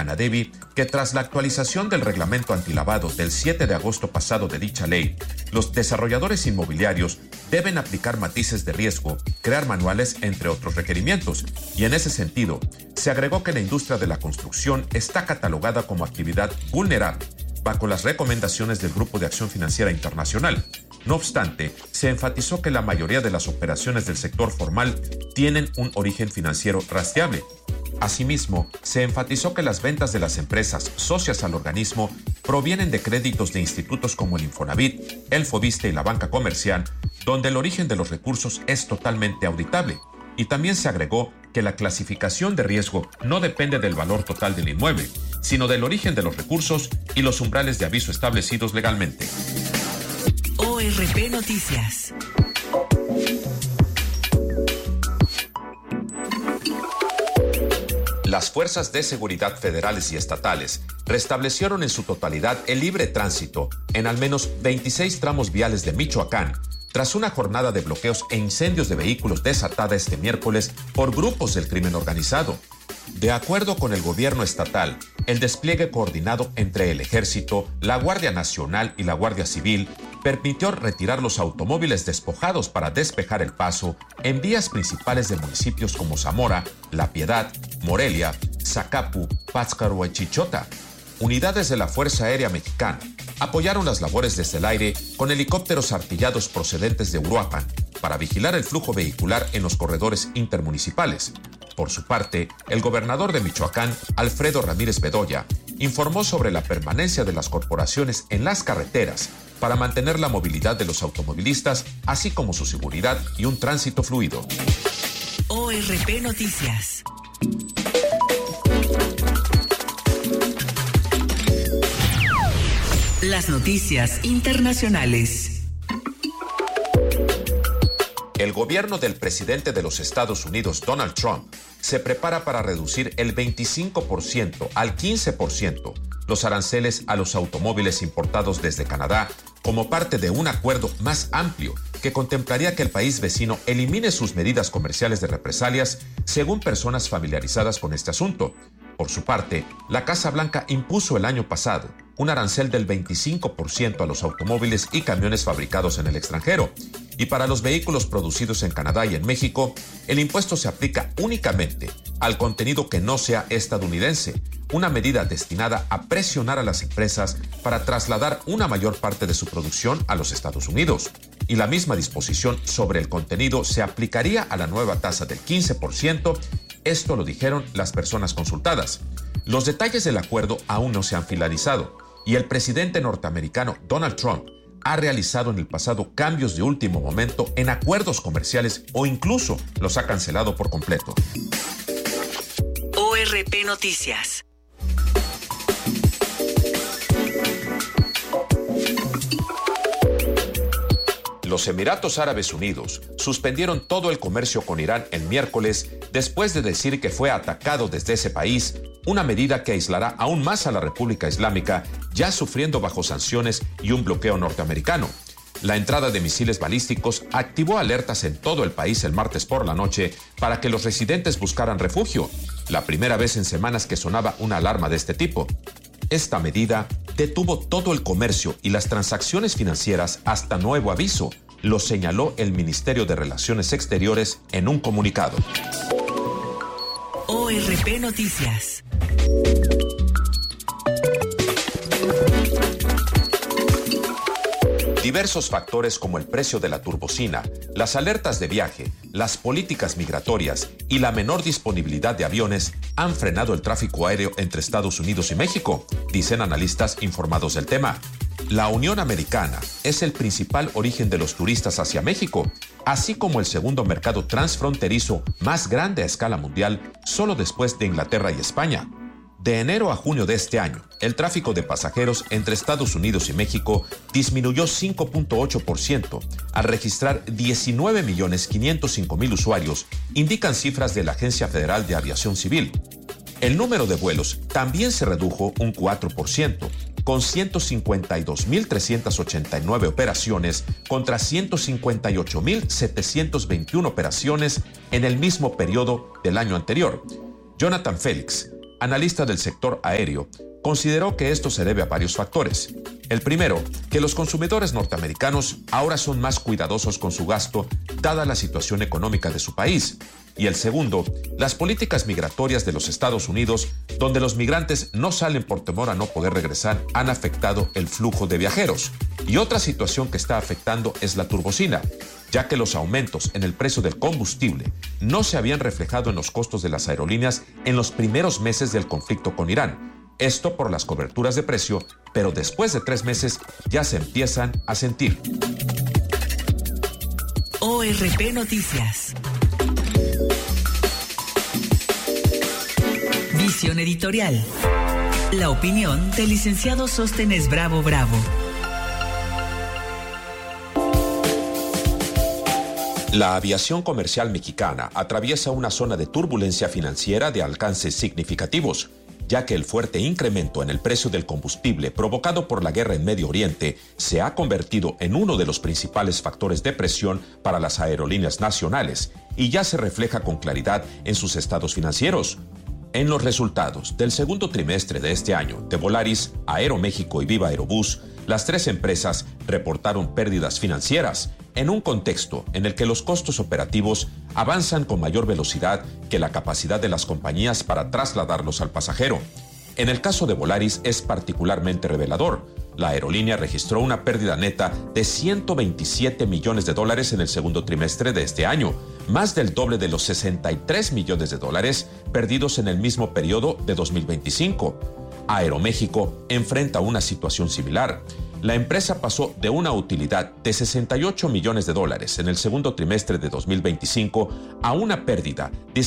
Canadevi que tras la actualización del reglamento antilavado del 7 de agosto pasado de dicha ley, los desarrolladores inmobiliarios deben aplicar matices de riesgo, crear manuales, entre otros requerimientos, y en ese sentido, se agregó que la industria de la construcción está catalogada como actividad vulnerable bajo las recomendaciones del Grupo de Acción Financiera Internacional. No obstante, se enfatizó que la mayoría de las operaciones del sector formal tienen un origen financiero rastreable. Asimismo, se enfatizó que las ventas de las empresas socias al organismo provienen de créditos de institutos como el Infonavit, el Fobiste y la banca comercial, donde el origen de los recursos es totalmente auditable. Y también se agregó que la clasificación de riesgo no depende del valor total del inmueble, sino del origen de los recursos y los umbrales de aviso establecidos legalmente. ORP Noticias. Las fuerzas de seguridad federales y estatales restablecieron en su totalidad el libre tránsito en al menos 26 tramos viales de Michoacán, tras una jornada de bloqueos e incendios de vehículos desatada este miércoles por grupos del crimen organizado. De acuerdo con el gobierno estatal, el despliegue coordinado entre el Ejército, la Guardia Nacional y la Guardia Civil permitió retirar los automóviles despojados para despejar el paso en vías principales de municipios como Zamora, La Piedad, Morelia, Zacapu, Pátzcuaro y Chichota. Unidades de la Fuerza Aérea Mexicana apoyaron las labores desde el aire con helicópteros artillados procedentes de Uruapan para vigilar el flujo vehicular en los corredores intermunicipales. Por su parte, el gobernador de Michoacán, Alfredo Ramírez Bedoya, informó sobre la permanencia de las corporaciones en las carreteras para mantener la movilidad de los automovilistas, así como su seguridad y un tránsito fluido. ORP Noticias. Las noticias internacionales. El gobierno del presidente de los Estados Unidos, Donald Trump, se prepara para reducir el 25% al 15% los aranceles a los automóviles importados desde Canadá como parte de un acuerdo más amplio que contemplaría que el país vecino elimine sus medidas comerciales de represalias, según personas familiarizadas con este asunto. Por su parte, la Casa Blanca impuso el año pasado un arancel del 25% a los automóviles y camiones fabricados en el extranjero. Y para los vehículos producidos en Canadá y en México, el impuesto se aplica únicamente al contenido que no sea estadounidense, una medida destinada a presionar a las empresas para trasladar una mayor parte de su producción a los Estados Unidos. Y la misma disposición sobre el contenido se aplicaría a la nueva tasa del 15%. Esto lo dijeron las personas consultadas. Los detalles del acuerdo aún no se han finalizado y el presidente norteamericano Donald Trump ha realizado en el pasado cambios de último momento en acuerdos comerciales o incluso los ha cancelado por completo. ORP Noticias. Los Emiratos Árabes Unidos suspendieron todo el comercio con Irán el miércoles después de decir que fue atacado desde ese país, una medida que aislará aún más a la República Islámica, ya sufriendo bajo sanciones y un bloqueo norteamericano. La entrada de misiles balísticos activó alertas en todo el país el martes por la noche para que los residentes buscaran refugio, la primera vez en semanas que sonaba una alarma de este tipo. Esta medida detuvo todo el comercio y las transacciones financieras hasta nuevo aviso, lo señaló el Ministerio de Relaciones Exteriores en un comunicado. ORP Noticias. Diversos factores como el precio de la turbocina, las alertas de viaje, las políticas migratorias y la menor disponibilidad de aviones han frenado el tráfico aéreo entre Estados Unidos y México, dicen analistas informados del tema. La Unión Americana es el principal origen de los turistas hacia México, así como el segundo mercado transfronterizo más grande a escala mundial, solo después de Inglaterra y España. De enero a junio de este año, el tráfico de pasajeros entre Estados Unidos y México disminuyó 5.8%, al registrar 19.505.000 usuarios, indican cifras de la Agencia Federal de Aviación Civil. El número de vuelos también se redujo un 4%, con 152.389 operaciones contra 158.721 operaciones en el mismo periodo del año anterior. Jonathan Félix, analista del sector aéreo, consideró que esto se debe a varios factores. El primero, que los consumidores norteamericanos ahora son más cuidadosos con su gasto dada la situación económica de su país. Y el segundo, las políticas migratorias de los Estados Unidos, donde los migrantes no salen por temor a no poder regresar, han afectado el flujo de viajeros. Y otra situación que está afectando es la turbocina, ya que los aumentos en el precio del combustible no se habían reflejado en los costos de las aerolíneas en los primeros meses del conflicto con Irán. Esto por las coberturas de precio, pero después de 3 meses ya se empiezan a sentir. ORP Noticias. Visión editorial. La opinión del licenciado Sóstenes Bravo. La aviación comercial mexicana atraviesa una zona de turbulencia financiera de alcances significativos, ya que el fuerte incremento en el precio del combustible provocado por la guerra en Medio Oriente se ha convertido en uno de los principales factores de presión para las aerolíneas nacionales y ya se refleja con claridad en sus estados financieros. En los resultados del segundo trimestre de este año de Volaris, Aeroméxico y Viva Aerobús, las 3 empresas reportaron pérdidas financieras en un contexto en el que los costos operativos avanzan con mayor velocidad que la capacidad de las compañías para trasladarlos al pasajero. En el caso de Volaris es particularmente revelador. La aerolínea registró una pérdida neta de $127 millones en el segundo trimestre de este año, más del doble de los $63 millones perdidos en el mismo periodo de 2025. Aeroméxico enfrenta una situación similar. La empresa pasó de una utilidad de $68 millones en el segundo trimestre de 2025 a una pérdida de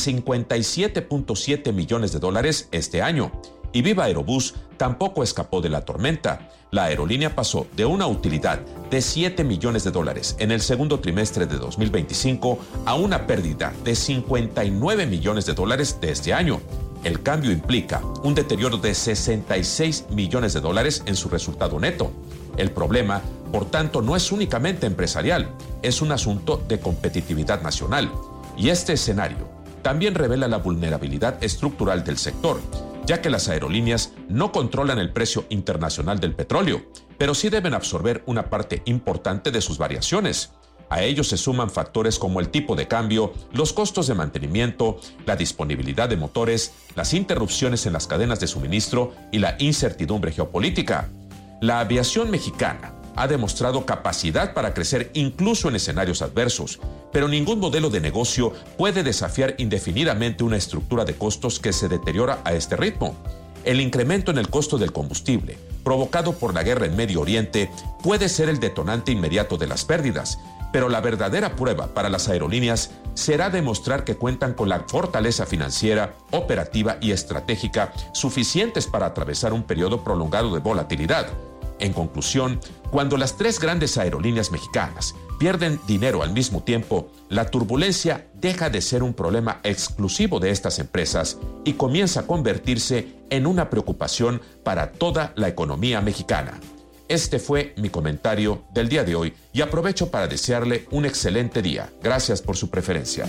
$57.7 millones este año. Y Viva Aerobús tampoco escapó de la tormenta. La aerolínea pasó de una utilidad de $7 millones en el segundo trimestre de 2025 a una pérdida de $59 millones de este año. El cambio implica un deterioro de $66 millones en su resultado neto. El problema, por tanto, no es únicamente empresarial, es un asunto de competitividad nacional. Y este escenario también revela la vulnerabilidad estructural del sector, ya que las aerolíneas no controlan el precio internacional del petróleo, pero sí deben absorber una parte importante de sus variaciones. A ello se suman factores como el tipo de cambio, los costos de mantenimiento, la disponibilidad de motores, las interrupciones en las cadenas de suministro y la incertidumbre geopolítica. La aviación mexicana ha demostrado capacidad para crecer incluso en escenarios adversos, pero ningún modelo de negocio puede desafiar indefinidamente una estructura de costos que se deteriora a este ritmo. El incremento en el costo del combustible, provocado por la guerra en Medio Oriente, puede ser el detonante inmediato de las pérdidas, pero la verdadera prueba para las aerolíneas será demostrar que cuentan con la fortaleza financiera, operativa y estratégica suficientes para atravesar un periodo prolongado de volatilidad. En conclusión, cuando las 3 grandes aerolíneas mexicanas pierden dinero al mismo tiempo, la turbulencia deja de ser un problema exclusivo de estas empresas y comienza a convertirse en una preocupación para toda la economía mexicana. Este fue mi comentario del día de hoy y aprovecho para desearle un excelente día. Gracias por su preferencia.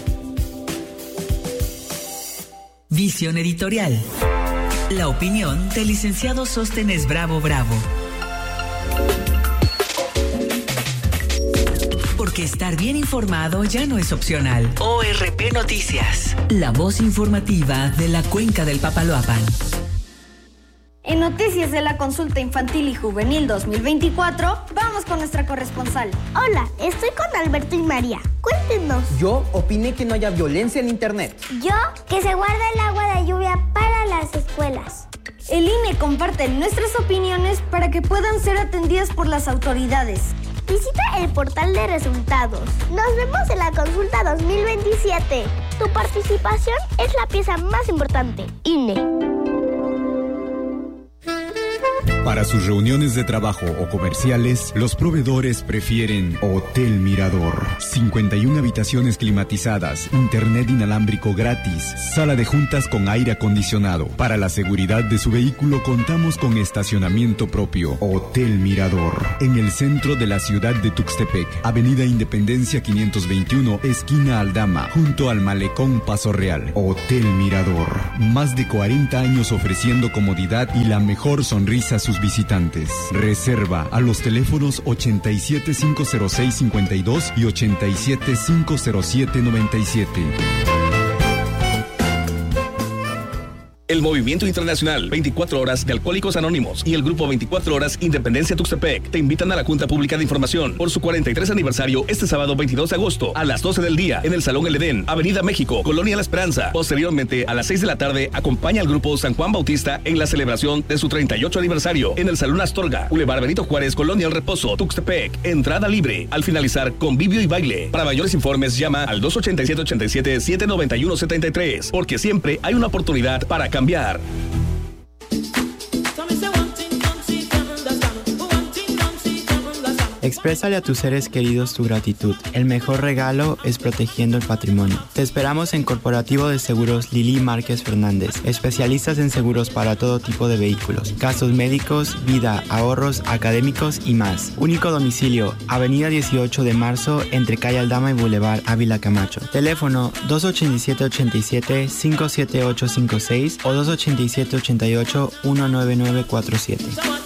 Visión editorial. La opinión del licenciado Sóstenes Bravo. Porque estar bien informado ya no es opcional. ORP Noticias. La voz informativa de la Cuenca del Papaloapan. En Noticias de la Consulta Infantil y Juvenil 2024, vamos con nuestra corresponsal. Hola, estoy con Alberto y María. Cuéntenos. Yo opiné que no haya violencia en internet. Yo, que se guarda el agua de lluvia para las escuelas. El INE comparte nuestras opiniones para que puedan ser atendidas por las autoridades. Visita el portal de resultados. Nos vemos en la consulta 2027. Tu participación es la pieza más importante. INE. Para sus reuniones de trabajo o comerciales, los proveedores prefieren Hotel Mirador. 51 habitaciones climatizadas, internet inalámbrico gratis, sala de juntas con aire acondicionado. Para la seguridad de su vehículo contamos con estacionamiento propio. Hotel Mirador, en el centro de la ciudad de Tuxtepec, Avenida Independencia 521, esquina Aldama, junto al Malecón Paso Real. Hotel Mirador, más de 40 años ofreciendo comodidad y la mejor sonrisa a sus visitantes. Reserva a los teléfonos 87-506-52 y 87-507-97. El Movimiento Internacional 24 Horas de Alcohólicos Anónimos y el Grupo 24 Horas Independencia Tuxtepec te invitan a la Junta Pública de Información por su 43 aniversario este sábado 22 de agosto a las 12 del día en el Salón El Edén, Avenida México, Colonia La Esperanza. Posteriormente, a las 6 de la tarde, acompaña al Grupo San Juan Bautista en la celebración de su 38 aniversario en el Salón Astorga, Boulevard Benito Juárez, Colonia El Reposo, Tuxtepec. Entrada libre. Al finalizar, convivio y baile. Para mayores informes, llama al 287-87-791-73, porque siempre hay una oportunidad para cambiar. Exprésale a tus seres queridos tu gratitud. El mejor regalo es protegiendo el patrimonio. Te esperamos en Corporativo de Seguros Lili Márquez Fernández. Especialistas en seguros para todo tipo de vehículos, gastos médicos, vida, ahorros, académicos y más. Único domicilio, Avenida 18 de Marzo, entre Calle Aldama y Boulevard Ávila Camacho. Teléfono 287-87-57856 o 287-88-19947.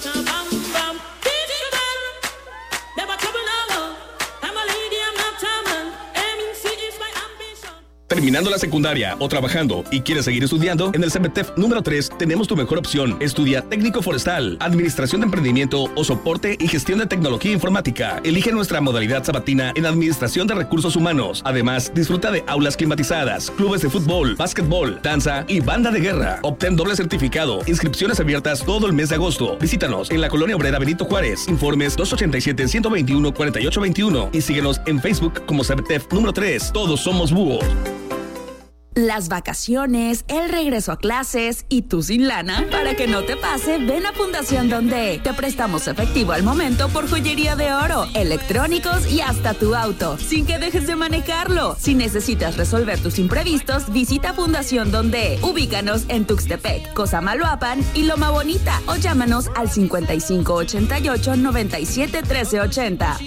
Terminando la secundaria o trabajando y quieres seguir estudiando, en el CEBETEF número 3 tenemos tu mejor opción. Estudia técnico forestal, administración de emprendimiento o soporte y gestión de tecnología informática. Elige nuestra modalidad sabatina en administración de recursos humanos. Además, disfruta de aulas climatizadas, clubes de fútbol, básquetbol, danza y banda de guerra. Obtén doble certificado. Inscripciones abiertas todo el mes de agosto. Visítanos en la Colonia Obrera Benito Juárez. Informes 287-121-4821 y síguenos en Facebook como CEBETEF número 3. Todos somos búhos. Las vacaciones, el regreso a clases y tú sin lana. Para que no te pase, ven a Fundación Donde. Te prestamos efectivo al momento por joyería de oro, electrónicos y hasta tu auto, sin que dejes de manejarlo. Si necesitas resolver tus imprevistos, visita Fundación Donde. Ubícanos en Tuxtepec, Cosamaloapan y Loma Bonita o llámanos al 5588-971380.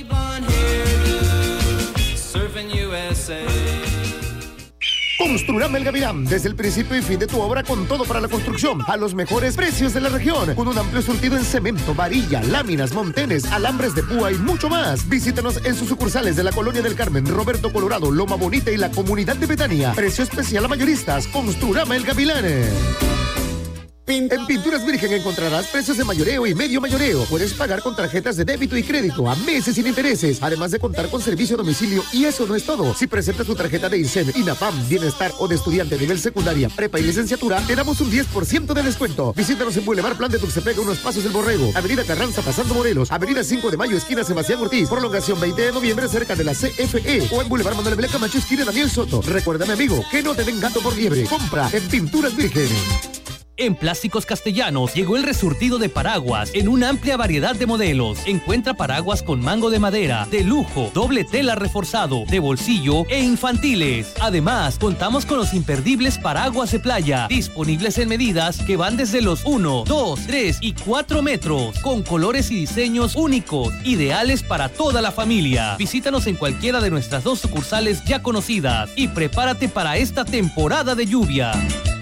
Construrama El Gavilán, desde el principio y fin de tu obra con todo para la construcción, a los mejores precios de la región, con un amplio surtido en cemento, varilla, láminas, montenes, alambres de púa y mucho más. Visítanos en sus sucursales de la Colonia del Carmen, Roberto Colorado, Loma Bonita y la Comunidad de Betania. Precio especial a mayoristas, Construrama El Gavilán. En Pinturas Virgen encontrarás precios de mayoreo y medio mayoreo. Puedes pagar con tarjetas de débito y crédito a meses sin intereses, además de contar con servicio a domicilio. Y eso no es todo. Si presentas tu tarjeta de INSEN, INAPAM, Bienestar o de estudiante de nivel secundaria, prepa y licenciatura, te damos un 10% de descuento. Visítanos en Boulevard Plan de Tuxtepec, unos pasos del Borrego, Avenida Carranza pasando Morelos, Avenida 5 de Mayo, esquina Sebastián Ortiz, prolongación 20 de noviembre cerca de la CFE, o en Boulevard Manuel Belén Camacho, esquina Daniel Soto. Recuérdame, amigo, que no te den gato por liebre. Compra en Pinturas Virgen. En Plásticos Castellanos llegó el resurtido de paraguas en una amplia variedad de modelos. Encuentra paraguas con mango de madera, de lujo, doble tela reforzado, de bolsillo e infantiles. Además, contamos con los imperdibles paraguas de playa, disponibles en medidas que van desde los 1, 2, 3 y 4 metros, con colores y diseños únicos, ideales para toda la familia. Visítanos en cualquiera de nuestras 2 sucursales ya conocidas y prepárate para esta temporada de lluvia.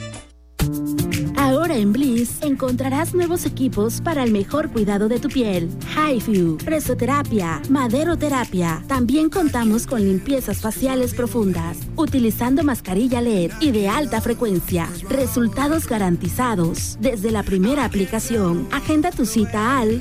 Ahora en Bliss encontrarás nuevos equipos para el mejor cuidado de tu piel. HiFu, presoterapia, maderoterapia. También contamos con limpiezas faciales profundas, utilizando mascarilla LED y de alta frecuencia. Resultados garantizados desde la primera aplicación. Agenda tu cita al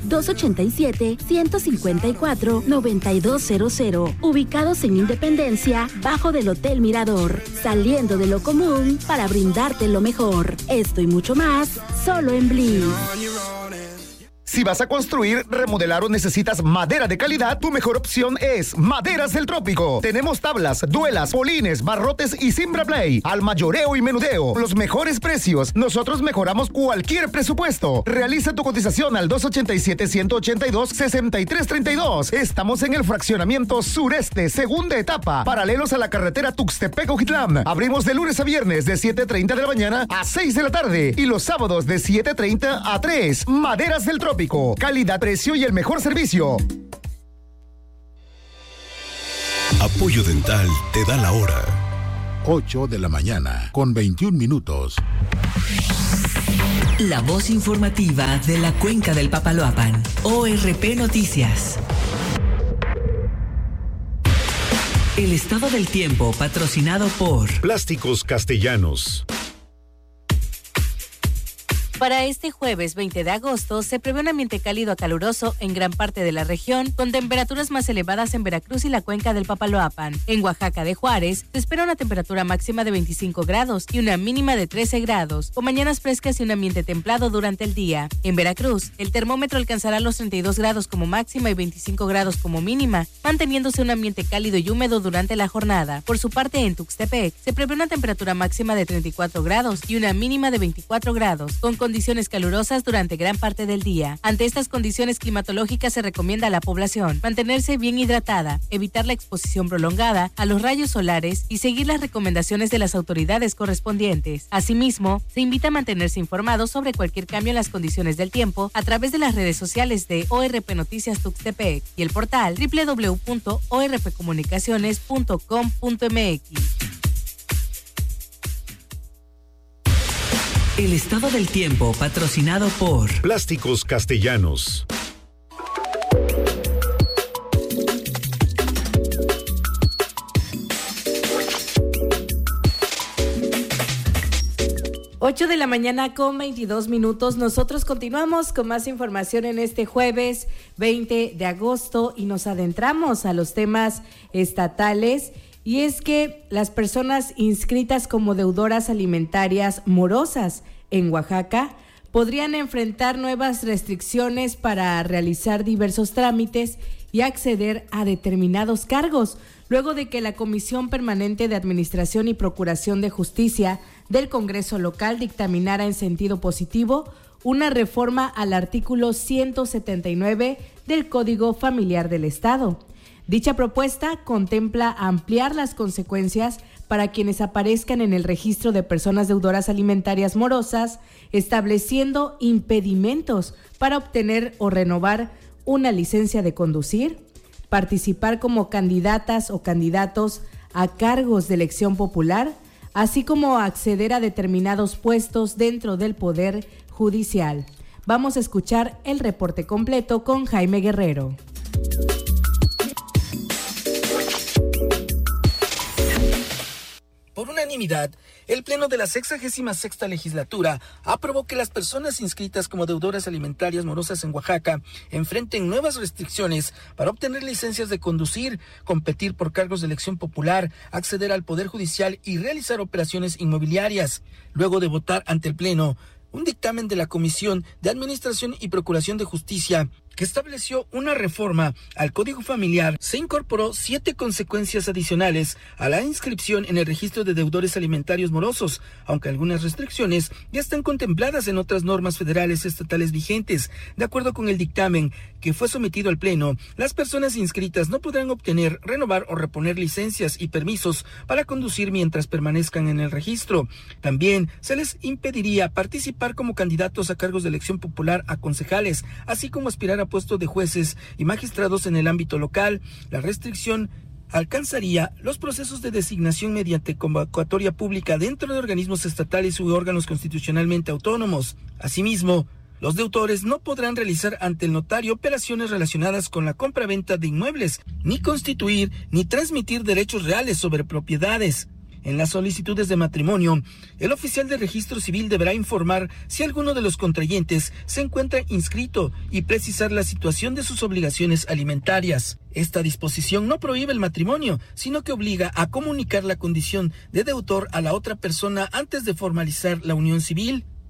287-154-9200. Ubicados en Independencia, bajo del Hotel Mirador. Saliendo de lo común para brindarte lo mejor. Esto y mucho más, solo en Bliss. Si vas a construir, remodelar o necesitas madera de calidad, tu mejor opción es Maderas del Trópico. Tenemos tablas, duelas, polines, barrotes y Simbraplay. Al mayoreo y menudeo. Los mejores precios. Nosotros mejoramos cualquier presupuesto. Realiza tu cotización al 287-182-6332. Estamos en el fraccionamiento sureste, segunda etapa, paralelos a la carretera Tuxtepec-Ojitlán. Abrimos de lunes a viernes de 7:30 de la mañana a 6 de la tarde y los sábados de 7:30 a 3. Maderas del Trópico. Calidad, precio y el mejor servicio. Apoyo Dental te da la hora. 8 de la mañana con 21 minutos. La voz informativa de la Cuenca del Papaloapan. ORP Noticias. El estado del tiempo patrocinado por Plásticos Castellanos. Para este jueves 20 de agosto se prevé un ambiente cálido a caluroso en gran parte de la región, con temperaturas más elevadas en Veracruz y la Cuenca del Papaloapan. En Oaxaca de Juárez se espera una temperatura máxima de 25 grados y una mínima de 13 grados, con mañanas frescas y un ambiente templado durante el día. En Veracruz, el termómetro alcanzará los 32 grados como máxima y 25 grados como mínima, manteniéndose un ambiente cálido y húmedo durante la jornada. Por su parte, en Tuxtepec se prevé una temperatura máxima de 34 grados y una mínima de 24 grados, con condiciones calurosas durante gran parte del día. Ante estas condiciones climatológicas se recomienda a la población mantenerse bien hidratada, evitar la exposición prolongada a los rayos solares y seguir las recomendaciones de las autoridades correspondientes. Asimismo, se invita a mantenerse informados sobre cualquier cambio en las condiciones del tiempo a través de las redes sociales de ORP Noticias Tuxtepec y el portal www.orpcomunicaciones.com.mx. El estado del tiempo patrocinado por Plásticos Castellanos. Ocho de la mañana con 22 minutos. Nosotros continuamos con más información en este jueves 20 de agosto y nos adentramos a los temas estatales. Y es que las personas inscritas como deudoras alimentarias morosas en Oaxaca podrían enfrentar nuevas restricciones para realizar diversos trámites y acceder a determinados cargos, luego de que la Comisión Permanente de Administración y Procuración de Justicia del Congreso local dictaminara en sentido positivo una reforma al artículo 179 del Código Familiar del Estado. Dicha propuesta contempla ampliar las consecuencias para quienes aparezcan en el registro de personas deudoras alimentarias morosas, estableciendo impedimentos para obtener o renovar una licencia de conducir, participar como candidatas o candidatos a cargos de elección popular, así como acceder a determinados puestos dentro del Poder Judicial. Vamos a escuchar el reporte completo con Jaime Guerrero. Por unanimidad, el Pleno de la 66ª Legislatura aprobó que las personas inscritas como deudoras alimentarias morosas en Oaxaca enfrenten nuevas restricciones para obtener licencias de conducir, competir por cargos de elección popular, acceder al Poder Judicial y realizar operaciones inmobiliarias. Luego de votar ante el Pleno, un dictamen de la Comisión de Administración y Procuración de Justicia que estableció una reforma al Código Familiar, se incorporó 7 consecuencias adicionales a la inscripción en el registro de deudores alimentarios morosos, aunque algunas restricciones ya están contempladas en otras normas federales estatales vigentes. De acuerdo con el dictamen que fue sometido al Pleno, las personas inscritas no podrán obtener, renovar o reponer licencias y permisos para conducir mientras permanezcan en el registro. También se les impediría participar como candidatos a cargos de elección popular a concejales, así como aspirar a puestos de jueces y magistrados en el ámbito local. La restricción alcanzaría los procesos de designación mediante convocatoria pública dentro de organismos estatales u órganos constitucionalmente autónomos. Asimismo, los deudores no podrán realizar ante el notario operaciones relacionadas con la compra-venta de inmuebles, ni constituir ni transmitir derechos reales sobre propiedades. En las solicitudes de matrimonio, el oficial de registro civil deberá informar si alguno de los contrayentes se encuentra inscrito y precisar la situación de sus obligaciones alimentarias. Esta disposición no prohíbe el matrimonio, sino que obliga a comunicar la condición de deudor a la otra persona antes de formalizar la unión civil.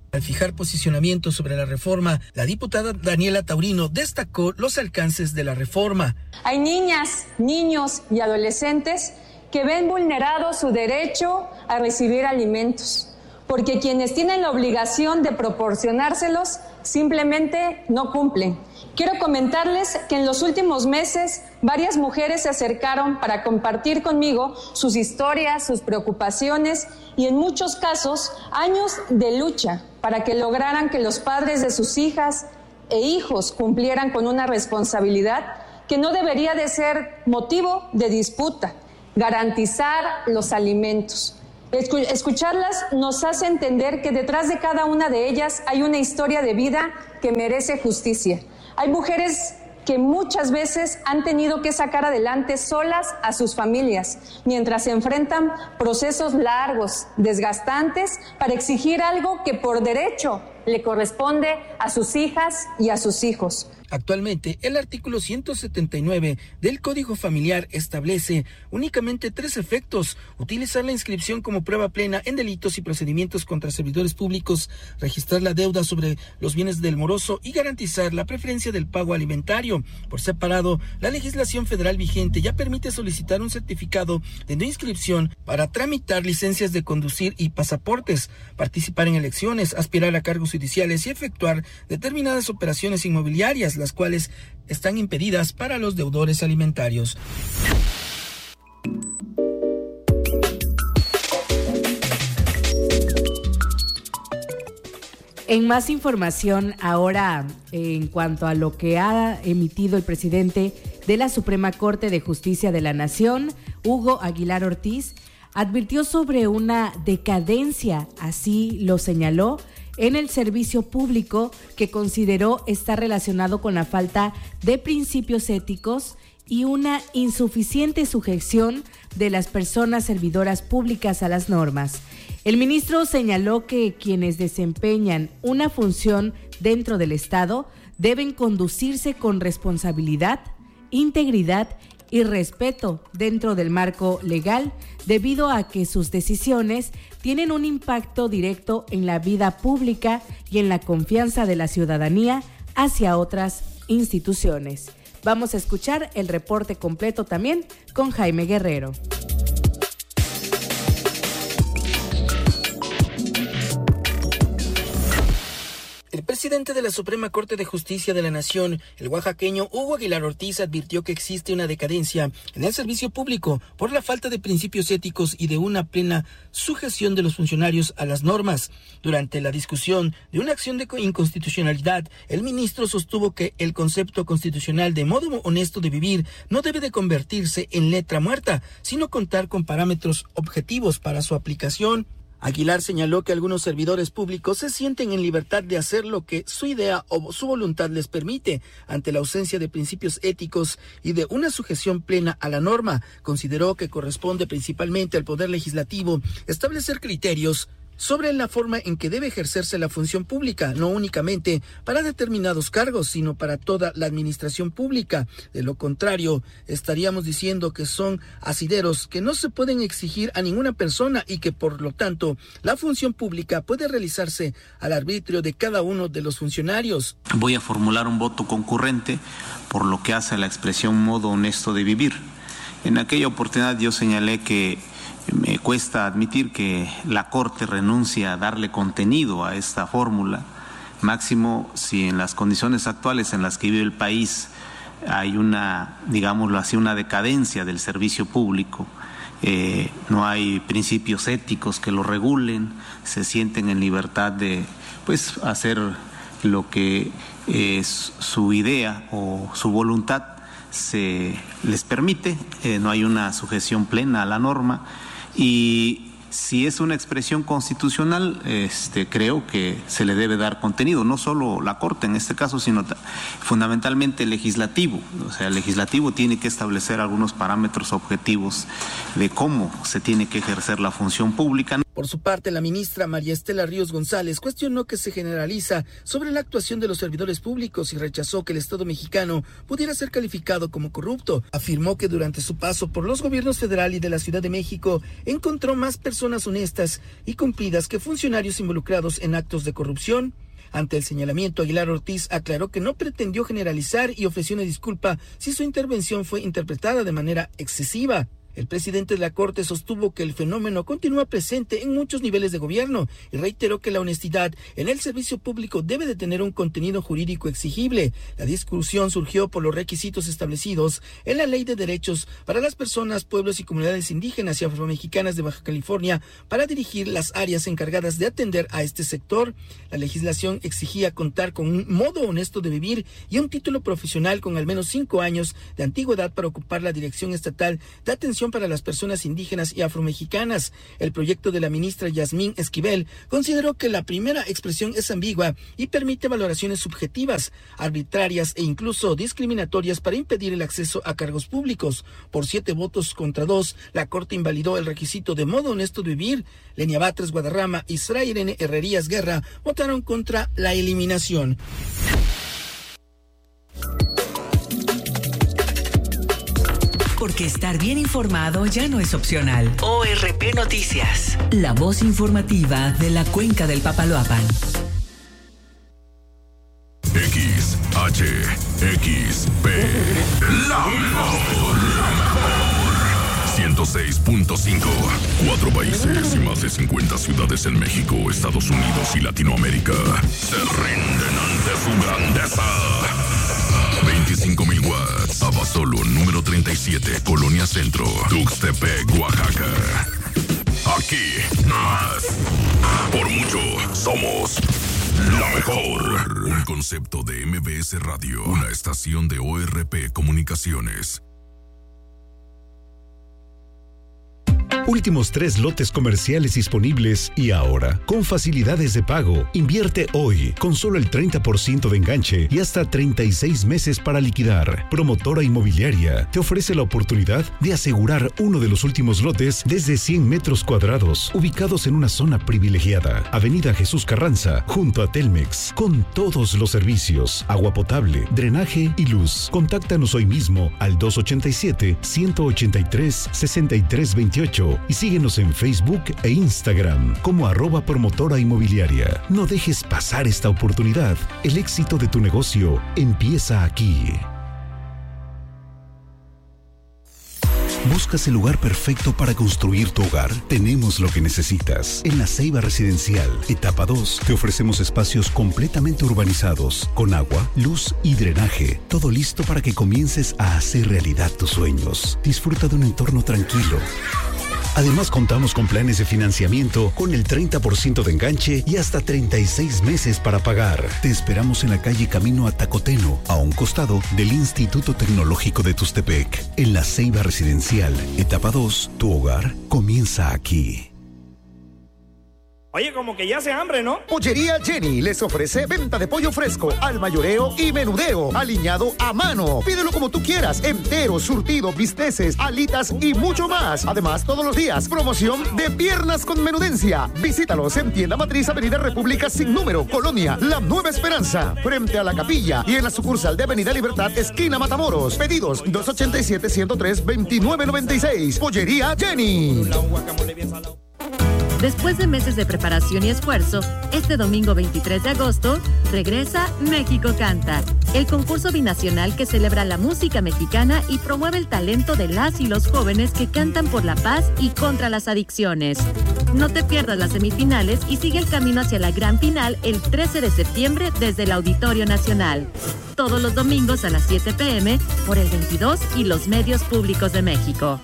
Al fijar posicionamiento sobre la reforma, la diputada Daniela Taurino destacó los alcances de la reforma. Hay niñas, niños y adolescentes que ven vulnerado su derecho a recibir alimentos, porque quienes tienen la obligación de proporcionárselos simplemente no cumplen. Quiero comentarles que en los últimos meses varias mujeres se acercaron para compartir conmigo sus historias, sus preocupaciones y en muchos casos años de lucha para que lograran que los padres de sus hijas e hijos cumplieran con una responsabilidad que no debería de ser motivo de disputa: garantizar los alimentos. Escucharlas nos hace entender que detrás de cada una de ellas hay una historia de vida que merece justicia. Hay mujeres que muchas veces han tenido que sacar adelante solas a sus familias, mientras se enfrentan procesos largos, desgastantes, para exigir algo que por derecho le corresponde a sus hijas y a sus hijos. Actualmente, el artículo 179 del Código Familiar establece únicamente 3 efectos: utilizar la inscripción como prueba plena en delitos y procedimientos contra servidores públicos, registrar la deuda sobre los bienes del moroso y garantizar la preferencia del pago alimentario. Por separado, la legislación federal vigente ya permite solicitar un certificado de no inscripción para tramitar licencias de conducir y pasaportes, participar en elecciones, aspirar a cargos judiciales y efectuar determinadas operaciones inmobiliarias, las cuales están impedidas para los deudores alimentarios. En más información ahora en cuanto a lo que ha emitido el presidente de la Suprema Corte de Justicia de la Nación, Hugo Aguilar Ortiz, advirtió sobre una decadencia, así lo señaló, en el servicio público, que consideró está relacionado con la falta de principios éticos y una insuficiente sujeción de las personas servidoras públicas a las normas. El ministro señaló que quienes desempeñan una función dentro del Estado deben conducirse con responsabilidad, integridad y respeto dentro del marco legal, debido a que sus decisiones tienen un impacto directo en la vida pública y en la confianza de la ciudadanía hacia otras instituciones. Vamos a escuchar el reporte completo también con Jaime Guerrero. El presidente de la Suprema Corte de Justicia de la Nación, el oaxaqueño Hugo Aguilar Ortiz, advirtió que existe una decadencia en el servicio público por la falta de principios éticos y de una plena sujeción de los funcionarios a las normas. Durante la discusión de una acción de inconstitucionalidad, el ministro sostuvo que el concepto constitucional de modo honesto de vivir no debe de convertirse en letra muerta, sino contar con parámetros objetivos para su aplicación. Aguilar señaló que algunos servidores públicos se sienten en libertad de hacer lo que su idea o su voluntad les permite, ante la ausencia de principios éticos y de una sujeción plena a la norma. Consideró que corresponde principalmente al Poder Legislativo establecer criterios sobre la forma en que debe ejercerse la función pública, no únicamente para determinados cargos, sino para toda la administración pública. De lo contrario, estaríamos diciendo que son asideros que no se pueden exigir a ninguna persona y que, por lo tanto, la función pública puede realizarse al arbitrio de cada uno de los funcionarios. Voy a formular un voto concurrente por lo que hace a la expresión modo honesto de vivir. En aquella oportunidad yo señalé que me cuesta admitir que la Corte renuncia a darle contenido a esta fórmula, máximo si en las condiciones actuales en las que vive el país hay una, digámoslo así, una decadencia del servicio público. No hay principios éticos que lo regulen, se sienten en libertad de hacer lo que es su idea o su voluntad se les permite, no hay una sujeción plena a la norma. Y si es una expresión constitucional, creo que se le debe dar contenido, no solo la Corte en este caso, sino fundamentalmente el legislativo. O sea, el legislativo tiene que establecer algunos parámetros objetivos de cómo se tiene que ejercer la función pública. Por su parte, la ministra María Estela Ríos González cuestionó que se generaliza sobre la actuación de los servidores públicos y rechazó que el Estado mexicano pudiera ser calificado como corrupto. Afirmó que durante su paso por los gobiernos federal y de la Ciudad de México encontró más personas honestas y cumplidas que funcionarios involucrados en actos de corrupción. Ante el señalamiento, Aguilar Ortiz aclaró que no pretendió generalizar y ofreció una disculpa si su intervención fue interpretada de manera excesiva. El presidente de la Corte sostuvo que el fenómeno continúa presente en muchos niveles de gobierno y reiteró que la honestidad en el servicio público debe de tener un contenido jurídico exigible. La discusión surgió por los requisitos establecidos en la Ley de Derechos para las Personas, Pueblos y Comunidades Indígenas y Afromexicanas de Baja California para dirigir las áreas encargadas de atender a este sector. La legislación exigía contar con un modo honesto de vivir y un título profesional con al menos 5 años de antigüedad para ocupar la dirección estatal de atención para las personas indígenas y afromexicanas. El proyecto de la ministra Yasmín Esquivel consideró que la primera expresión es ambigua y permite valoraciones subjetivas, arbitrarias e incluso discriminatorias para impedir el acceso a cargos públicos. Por 7 votos contra 2, la Corte invalidó el requisito de modo honesto de vivir. Lenia Batres Guadarrama y Sra Irene Herrerías Guerra votaron contra la eliminación. Porque estar bien informado ya no es opcional. ORP Noticias, la voz informativa de la Cuenca del Papaloapan. XHXP, la mejor. 106.5. 4 países y más de 50 ciudades en México, Estados Unidos y Latinoamérica se rinden ante su grandeza. 25,000 watts. Abasolo, número 37, Colonia Centro, Tuxtepec, Oaxaca. Aquí, más. Por mucho, somos la mejor. Un concepto de MBS Radio, una estación de ORP Comunicaciones. Últimos 3 lotes comerciales disponibles y ahora, con facilidades de pago. Invierte hoy, con solo el 30% de enganche y hasta 36 meses para liquidar. Promotora Inmobiliaria te ofrece la oportunidad de asegurar uno de los últimos lotes desde 100 metros cuadrados, ubicados en una zona privilegiada. Avenida Jesús Carranza, junto a Telmex, con todos los servicios, agua potable, drenaje y luz. Contáctanos hoy mismo al 287-183-6328 y síguenos en Facebook e Instagram como @promotora inmobiliaria. No dejes pasar esta oportunidad. El éxito de tu negocio empieza aquí. ¿Buscas el lugar perfecto para construir tu hogar? Tenemos lo que necesitas. En La Ceiba Residencial, etapa 2, te ofrecemos espacios completamente urbanizados, con agua, luz y drenaje. Todo listo para que comiences a hacer realidad tus sueños. Disfruta de un entorno tranquilo. Además, contamos con planes de financiamiento con el 30% de enganche y hasta 36 meses para pagar. Te esperamos en la calle Camino a Tacoteno, a un costado del Instituto Tecnológico de Tuxtepec. En La Ceiba Residencial, etapa 2, tu hogar comienza aquí. Oye, como que ya hace hambre, ¿no? Pollería Jenny les ofrece venta de pollo fresco, al mayoreo y menudeo, aliñado a mano. Pídelo como tú quieras, entero, surtido, bisteces, alitas y mucho más. Además, todos los días, promoción de piernas con menudencia. Visítalos en Tienda Matriz, Avenida República sin número, Colonia La Nueva Esperanza, frente a la capilla, y en la sucursal de Avenida Libertad, esquina Matamoros. Pedidos 287-103-2996. Pollería Jenny. Después de meses de preparación y esfuerzo, este domingo 23 de agosto, regresa México Canta, el concurso binacional que celebra la música mexicana y promueve el talento de las y los jóvenes que cantan por la paz y contra las adicciones. No te pierdas las semifinales y sigue el camino hacia la gran final el 13 de septiembre desde el Auditorio Nacional. Todos los domingos a las 7 p.m. por el 22 y los medios públicos de México.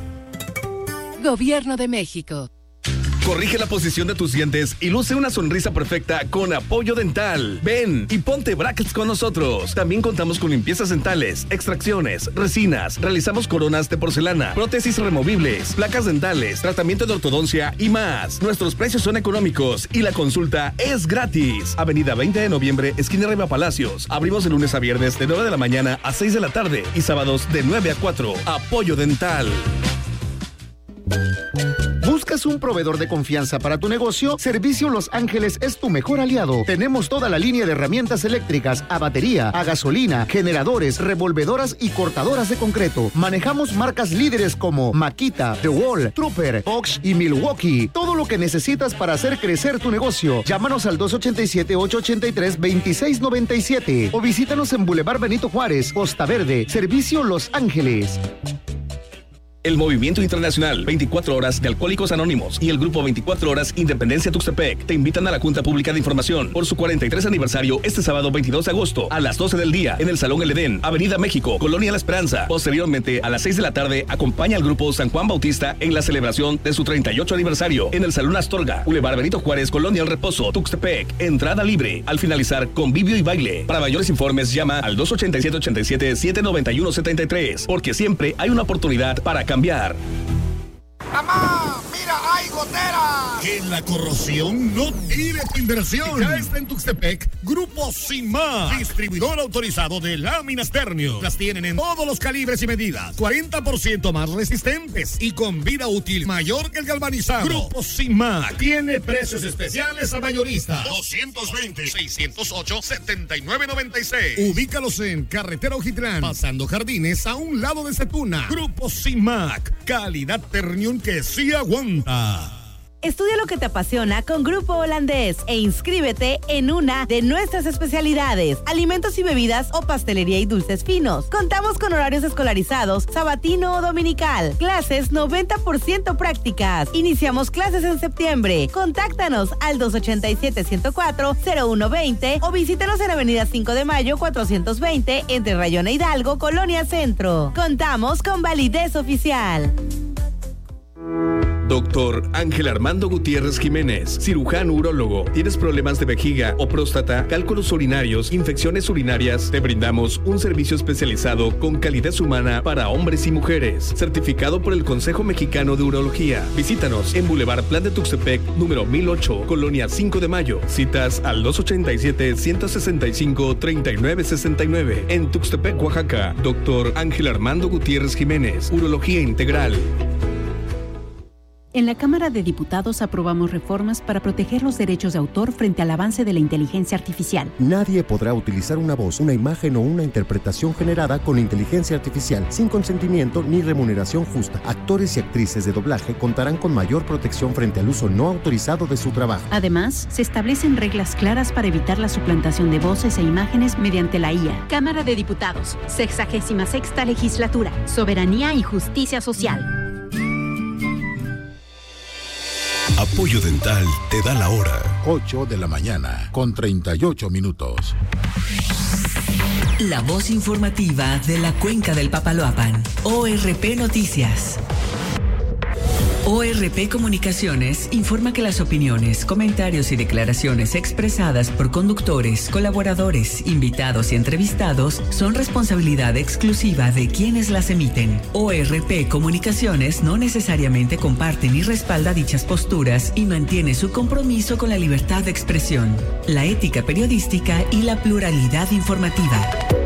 Gobierno de México. Corrige la posición de tus dientes y luce una sonrisa perfecta con Apoyo Dental. Ven y ponte brackets con nosotros. También contamos con limpiezas dentales, extracciones, resinas, realizamos coronas de porcelana, prótesis removibles, placas dentales, tratamiento de ortodoncia y más. Nuestros precios son económicos y la consulta es gratis. Avenida 20 de noviembre, esquina Riva Palacios. Abrimos de lunes a viernes de 9 de la mañana a 6 de la tarde y sábados de 9 a 4. Apoyo Dental. ¿Buscas ¿Buscas un proveedor de confianza para tu negocio? Servicio Los Ángeles es tu mejor aliado. Tenemos toda la línea de herramientas eléctricas, a batería, a gasolina, generadores, revolvedoras y cortadoras de concreto. Manejamos marcas líderes como Makita, The Wall, Trooper, Bosch y Milwaukee. Todo lo que necesitas para hacer crecer tu negocio. Llámanos al 287-883-2697 o visítanos en Boulevard Benito Juárez, Costa Verde. Servicio Los Ángeles. El Movimiento Internacional 24 Horas de Alcohólicos Anónimos y el Grupo 24 Horas Independencia Tuxtepec te invitan a la Junta Pública de Información por su 43 aniversario este sábado 22 de agosto a las 12 del día en el Salón El Edén, Avenida México, Colonia La Esperanza. Posteriormente, a las 6 de la tarde, acompaña al Grupo San Juan Bautista en la celebración de su 38 aniversario en el Salón Astorga, Boulevard Benito Juárez, Colonia El Reposo, Tuxtepec. Entrada libre. Al finalizar, convivio y baile. Para mayores informes, llama al 287-87-791-73, porque siempre hay una oportunidad para cambiar. ¡Mamá! ¡Mira, hay goteras! Que la corrosión no tire tu inversión. Ya está en Tuxtepec Grupo Simar, distribuidor autorizado de láminas Ternium. Las tienen en todos los calibres y medidas, 40% más resistentes y con vida útil mayor que el galvanizado. Grupo Simar tiene precios especiales a mayorista. 220-608-7996. Ubícalos en Carretera Ojitlán, pasando Jardines, a un lado de Setuna. Grupo Simac, calidad Ternium que sí aguanta. Estudia lo que te apasiona con Grupo Holandés e inscríbete en una de nuestras especialidades: alimentos y bebidas o pastelería y dulces finos. Contamos con horarios escolarizados, sabatino o dominical. Clases 90% prácticas. Iniciamos clases en septiembre. Contáctanos al 287-104-0120 o visítanos en Avenida 5 de Mayo 420 entre Rayón e Hidalgo, Colonia Centro. Contamos con validez oficial. Doctor Ángel Armando Gutiérrez Jiménez, cirujano urólogo. ¿Tienes problemas de vejiga o próstata, cálculos urinarios, infecciones urinarias? Te brindamos un servicio especializado con calidez humana para hombres y mujeres, certificado por el Consejo Mexicano de Urología. Visítanos en Boulevard Plan de Tuxtepec, número 1008, Colonia 5 de Mayo. Citas al 287-165-3969. En Tuxtepec, Oaxaca. Doctor Ángel Armando Gutiérrez Jiménez, Urología Integral. En la Cámara de Diputados aprobamos reformas para proteger los derechos de autor frente al avance de la inteligencia artificial. Nadie podrá utilizar una voz, una imagen o una interpretación generada con inteligencia artificial sin consentimiento ni remuneración justa. Actores y actrices de doblaje contarán con mayor protección frente al uso no autorizado de su trabajo. Además, se establecen reglas claras para evitar la suplantación de voces e imágenes mediante la IA. Cámara de Diputados, 66ª Legislatura, Soberanía y Justicia Social. Apoyo Dental te da la hora. 8 de la mañana, con 38 minutos. La voz informativa de la Cuenca del Papaloapan. ORP Noticias. ORP Comunicaciones informa que las opiniones, comentarios y declaraciones expresadas por conductores, colaboradores, invitados y entrevistados son responsabilidad exclusiva de quienes las emiten. ORP Comunicaciones no necesariamente comparte ni respalda dichas posturas y mantiene su compromiso con la libertad de expresión, la ética periodística y la pluralidad informativa.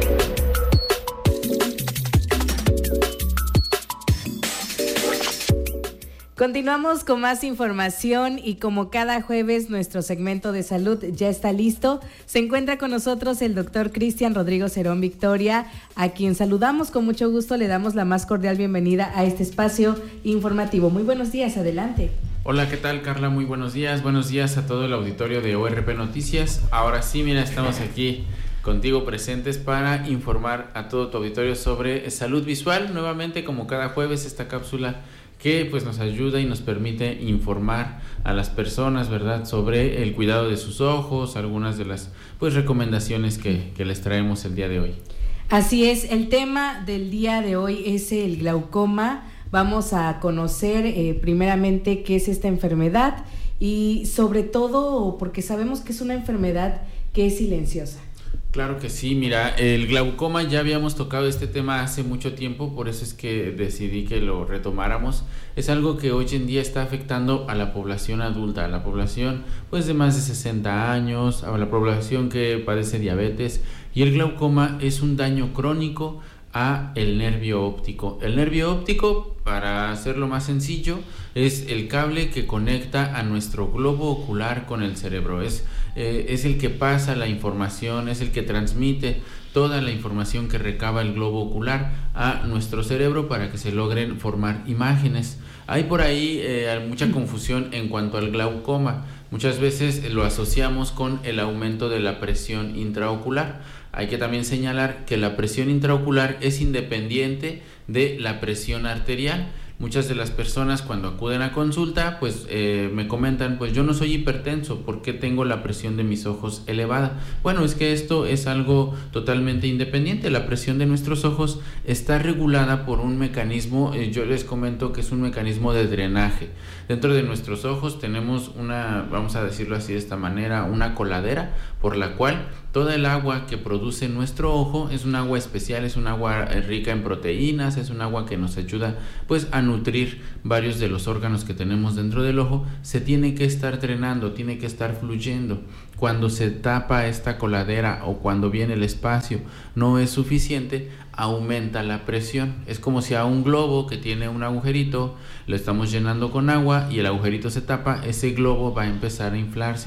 Continuamos con más información y como cada jueves nuestro segmento de salud ya está listo. Se encuentra con nosotros el doctor Cristian Rodrigo Cerón Victoria, a quien saludamos con mucho gusto, le damos la más cordial bienvenida a este espacio informativo. Muy buenos días, adelante. Hola, ¿qué tal, Carla? Muy buenos días a todo el auditorio de ORP Noticias. Ahora sí, mira, estamos aquí contigo presentes para informar a todo tu auditorio sobre salud visual. Nuevamente, como cada jueves, esta cápsula que pues nos ayuda y nos permite informar a las personas, ¿verdad?, sobre el cuidado de sus ojos, algunas de las pues recomendaciones que les traemos el día de hoy. Así es, el tema del día de hoy es el glaucoma. Vamos a conocer primeramente qué es esta enfermedad y sobre todo porque sabemos que es una enfermedad que es silenciosa. Claro que sí, mira, el glaucoma ya habíamos tocado este tema hace mucho tiempo, por eso es que decidí que lo retomáramos. Es algo que hoy en día está afectando a la población adulta, a la población pues de más de 60 años, a la población que padece diabetes, y el glaucoma es un daño crónico a el nervio óptico. El nervio óptico para hacerlo más sencillo, es el cable que conecta a nuestro globo ocular con el cerebro. Es el que pasa la información, es el que transmite toda la información que recaba el globo ocular a nuestro cerebro para que se logren formar imágenes. Hay por ahí mucha confusión en cuanto al glaucoma. Muchas veces lo asociamos con el aumento de la presión intraocular. Hay que también señalar que la presión intraocular es independiente de la presión arterial. Muchas de las personas cuando acuden a consulta pues me comentan, pues yo no soy hipertenso, ¿por qué tengo la presión de mis ojos elevada? Bueno, es que esto es algo totalmente independiente. La presión de nuestros ojos está regulada por un mecanismo, yo les comento que es un mecanismo de drenaje. Dentro de nuestros ojos tenemos una, vamos a decirlo así de esta manera, una coladera por la cual toda el agua que produce nuestro ojo es un agua especial, es un agua rica en proteínas, es un agua que nos ayuda pues a nutrir varios de los órganos que tenemos dentro del ojo. Se tiene que estar drenando, tiene que estar fluyendo. Cuando se tapa esta coladera o cuando viene el espacio no es suficiente, aumenta la presión. Es como si a un globo que tiene un agujerito lo estamos llenando con agua y el agujerito se tapa, ese globo va a empezar a inflarse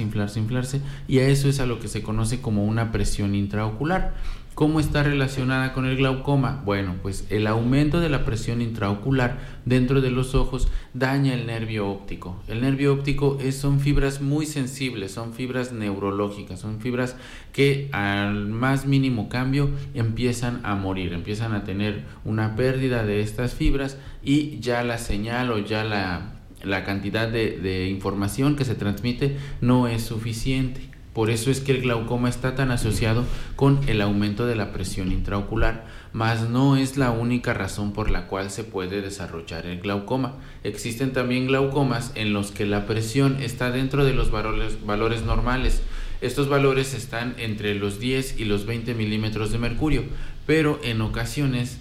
y a eso es a lo que se conoce como una presión intraocular. ¿Cómo está relacionada con el glaucoma? Bueno, pues el aumento de la presión intraocular dentro de los ojos daña el nervio óptico. El nervio óptico son fibras muy sensibles, son fibras neurológicas, son fibras que al más mínimo cambio empiezan a morir, empiezan a tener una pérdida de estas fibras y ya la señal o ya la cantidad de información que se transmite no es suficiente. Por eso es que el glaucoma está tan asociado con el aumento de la presión intraocular, mas no es la única razón por la cual se puede desarrollar el glaucoma. Existen también glaucomas en los que la presión está dentro de los valores normales. Estos valores están entre los 10 y los 20 milímetros de mercurio, pero en ocasiones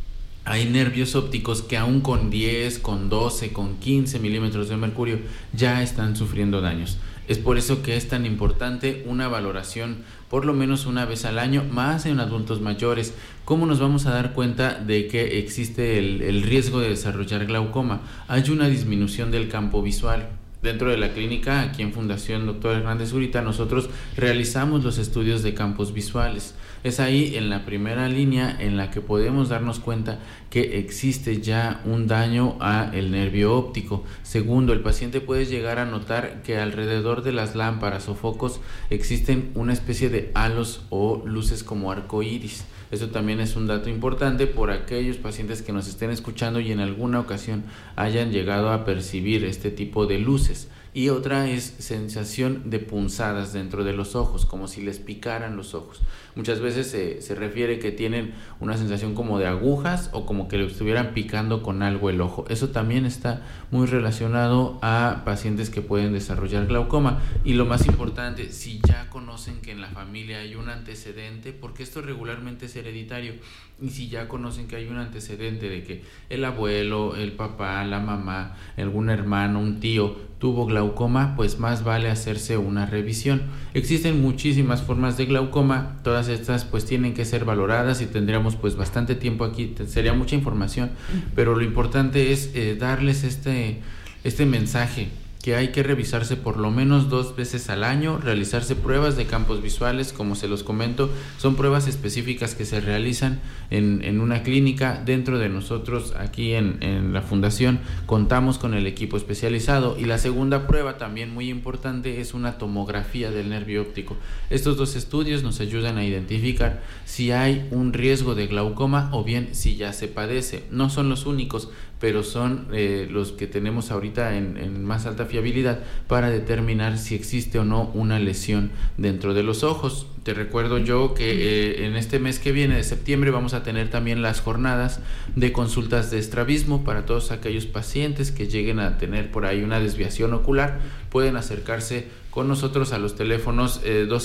hay nervios ópticos que aún con 10, con 12, con 15 milímetros de mercurio ya están sufriendo daños. Es por eso que es tan importante una valoración por lo menos una vez al año, más en adultos mayores. ¿Cómo nos vamos a dar cuenta de que existe el riesgo de desarrollar glaucoma? Hay una disminución del campo visual. Dentro de la clínica, aquí en Fundación Dr. Hernández Zurita, nosotros realizamos los estudios de campos visuales. Es ahí en la primera línea en la que podemos darnos cuenta que existe ya un daño al nervio óptico. Segundo, el paciente puede llegar a notar que alrededor de las lámparas o focos existen una especie de halos o luces como arcoíris. Eso también es un dato importante por aquellos pacientes que nos estén escuchando y en alguna ocasión hayan llegado a percibir este tipo de luces. Y otra es sensación de punzadas dentro de los ojos, como si les picaran los ojos. Muchas veces se refiere que tienen una sensación como de agujas o como que le estuvieran picando con algo el ojo. Eso también está muy relacionado a pacientes que pueden desarrollar glaucoma. Y lo más importante, si ya conocen que en la familia hay un antecedente, porque esto regularmente es hereditario, y si ya conocen que hay un antecedente de que el abuelo, el papá, la mamá, algún hermano, un tío tuvo glaucoma, pues más vale hacerse una revisión. Existen muchísimas formas de glaucoma, todas estas pues tienen que ser valoradas y tendríamos pues bastante tiempo aquí, sería mucha información, pero lo importante es darles este mensaje, que hay que revisarse por lo menos 2 veces al año, realizarse pruebas de campos visuales, como se los comento, son pruebas específicas que se realizan en una clínica. Dentro de nosotros, aquí en la fundación, contamos con el equipo especializado. Y la segunda prueba, también muy importante, es una tomografía del nervio óptico. Estos 2 estudios nos ayudan a identificar si hay un riesgo de glaucoma o bien si ya se padece. No son los únicos, pero son los que tenemos ahorita en más alta fiabilidad para determinar si existe o no una lesión dentro de los ojos. Te recuerdo yo que en este mes que viene de septiembre vamos a tener también las jornadas de consultas de estrabismo para todos aquellos pacientes que lleguen a tener por ahí una desviación ocular. Pueden acercarse con nosotros a los teléfonos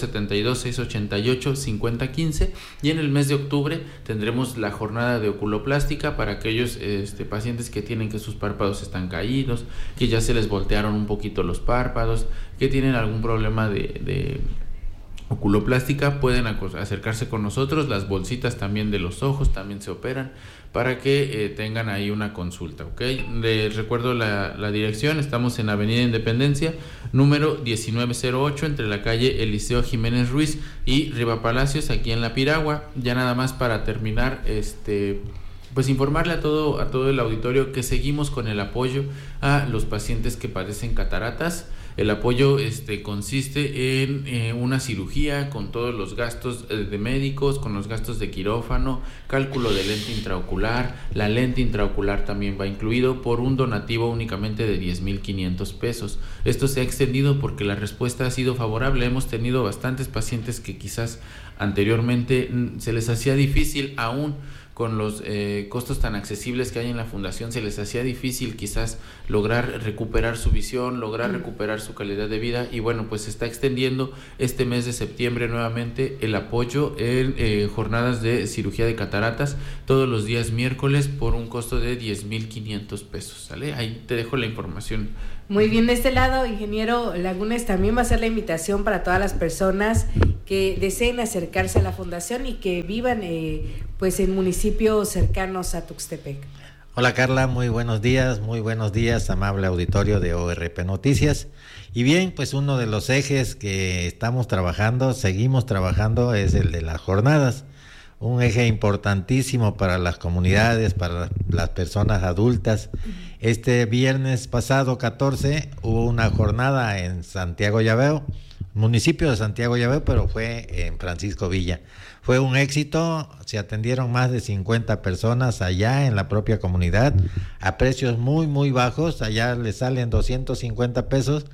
272-688-5015 y en el mes de octubre tendremos la jornada de oculoplástica para aquellos pacientes que tienen que sus párpados están caídos, que ya se les voltearon un poquito los párpados, que tienen algún problema de oculoplástica, pueden acercarse con nosotros. Las bolsitas también de los ojos también se operan para que tengan ahí una consulta, ¿ok? Les recuerdo la dirección. Estamos en Avenida Independencia, número 1908, entre la calle Eliseo Jiménez Ruiz y Riva Palacios, aquí en La Piragua. Ya nada más para terminar, pues informarle a todo el auditorio que seguimos con el apoyo a los pacientes que padecen cataratas. El apoyo consiste en una cirugía con todos los gastos de médicos, con los gastos de quirófano, cálculo de lente intraocular. La lente intraocular también va incluido por un donativo únicamente de 10,500 pesos. Esto se ha extendido porque la respuesta ha sido favorable. Hemos tenido bastantes pacientes que quizás anteriormente se les hacía difícil, aún con los costos tan accesibles que hay en la fundación, se les hacía difícil quizás lograr recuperar su visión, lograr recuperar su calidad de vida, y bueno, pues se está extendiendo este mes de septiembre nuevamente el apoyo en jornadas de cirugía de cataratas todos los días miércoles por un costo de 10,500 pesos, ¿sale? Ahí te dejo la información. Muy bien, de este lado, ingeniero Lagunes, también va a ser la invitación para todas las personas que deseen acercarse a la fundación y que vivan pues en municipios cercanos a Tuxtepec. Hola Carla, muy buenos días, amable auditorio de ORP Noticias. Y bien, pues uno de los ejes que seguimos trabajando es el de las jornadas. Un eje importantísimo para las comunidades, para las personas adultas. Este viernes pasado, 14, hubo una jornada en Santiago Llaveo, municipio de Santiago Llaveo, pero fue en Francisco Villa. Fue un éxito, se atendieron más de 50 personas allá en la propia comunidad, a precios muy, muy bajos. Allá les salen 250 pesos,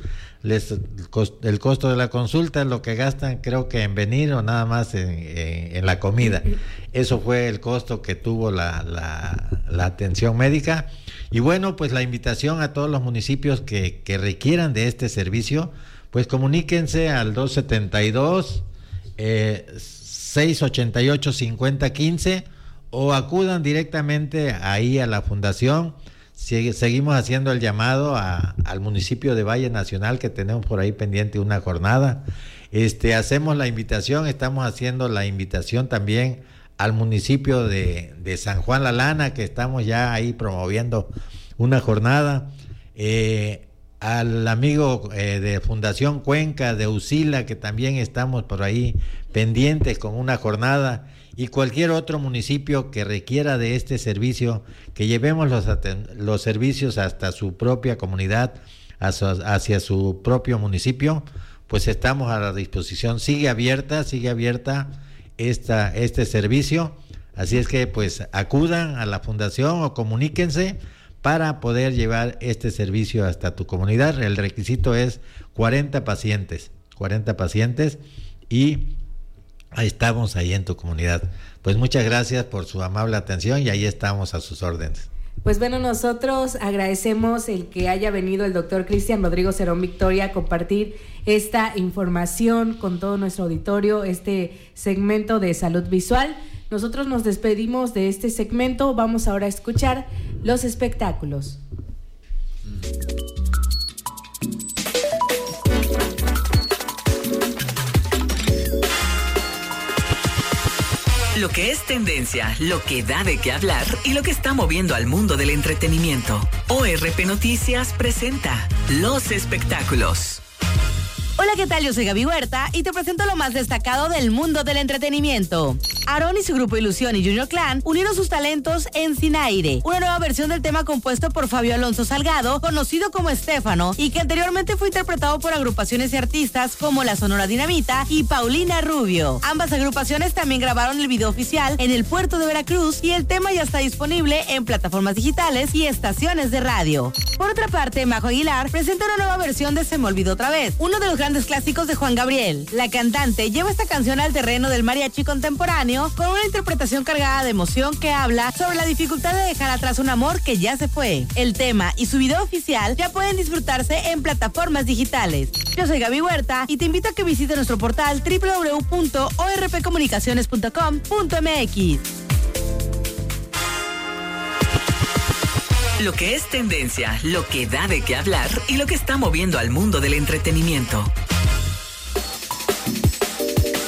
el costo de la consulta, lo que gastan creo que en venir o nada más en la comida. Eso fue el costo que tuvo la atención médica. Y bueno, pues la invitación a todos los municipios que requieran de este servicio, pues comuníquense al 272 688-5015 o acudan directamente ahí a la fundación. Seguimos haciendo el llamado al municipio de Valle Nacional, que tenemos por ahí pendiente una jornada. Hacemos la invitación, estamos haciendo la invitación también al municipio de San Juan La Lana, que estamos ya ahí promoviendo una jornada. Al amigo de Fundación Cuenca, de Usila, que también estamos por ahí pendientes con una jornada, y cualquier otro municipio que requiera de este servicio, que llevemos los servicios hasta su propia comunidad, hacia su propio municipio, pues estamos a la disposición. Sigue abierta este servicio, así es que pues acudan a la fundación o comuníquense para poder llevar este servicio hasta tu comunidad. El requisito es 40 pacientes y ahí estamos, ahí en tu comunidad. Pues muchas gracias por su amable atención y ahí estamos a sus órdenes. Pues bueno, nosotros agradecemos el que haya venido el doctor Cristian Rodrigo Cerón Victoria a compartir esta información con todo nuestro auditorio, este segmento de salud visual. Nosotros nos despedimos de este segmento, vamos ahora a escuchar los espectáculos. Lo que es tendencia, lo que da de qué hablar y lo que está moviendo al mundo del entretenimiento. ORP Noticias presenta los espectáculos. Hola, ¿qué tal? Yo soy Gaby Huerta y te presento lo más destacado del mundo del entretenimiento. Aarón y su grupo Ilusión y Junior Clan unieron sus talentos en Sin Aire, una nueva versión del tema compuesto por Fabio Alonso Salgado, conocido como Estefano, y que anteriormente fue interpretado por agrupaciones y artistas como La Sonora Dinamita y Paulina Rubio. Ambas agrupaciones también grabaron el video oficial en el puerto de Veracruz y el tema ya está disponible en plataformas digitales y estaciones de radio. Por otra parte, Majo Aguilar presenta una nueva versión de Se me olvidó otra vez, uno de los grandes clásicos de Juan Gabriel. La cantante lleva esta canción al terreno del mariachi contemporáneo con una interpretación cargada de emoción que habla sobre la dificultad de dejar atrás un amor que ya se fue. El tema y su video oficial ya pueden disfrutarse en plataformas digitales. Yo soy Gaby Huerta y te invito a que visites nuestro portal www.orpcomunicaciones.com.mx. Lo que es tendencia, lo que da de qué hablar y lo que está moviendo al mundo del entretenimiento.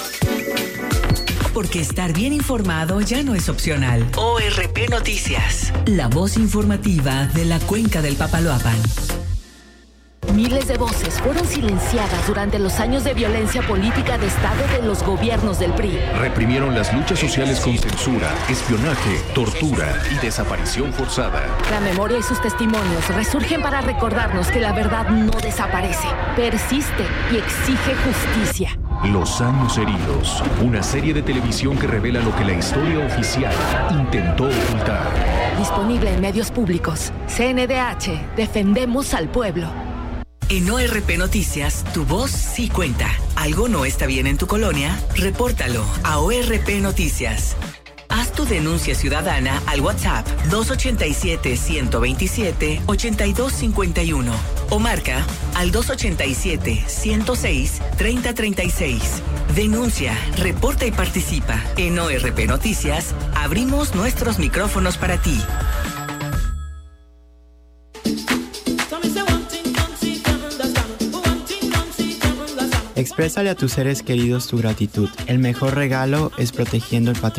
porque estar bien informado ya no es opcional. ORP Noticias, la voz informativa de la Cuenca del Papaloapan. Miles de voces fueron silenciadas durante los años de violencia política de Estado de los gobiernos del PRI. Reprimieron las luchas sociales con censura, espionaje, tortura y desaparición forzada. La memoria y sus testimonios resurgen para recordarnos que la verdad no desaparece, persiste y exige justicia. Los años heridos, una serie de televisión que revela lo que la historia oficial intentó ocultar. Disponible en medios públicos. CNDH, defendemos al pueblo. En ORP Noticias, tu voz sí cuenta. ¿Algo no está bien en tu colonia? Repórtalo a ORP Noticias. Haz tu denuncia ciudadana al WhatsApp 287-127-8251 o marca al 287-106-3036. Denuncia, reporta y participa. En ORP Noticias, abrimos nuestros micrófonos para ti. Exprésale a tus seres queridos tu gratitud. El mejor regalo es protegiendo el patrimonio.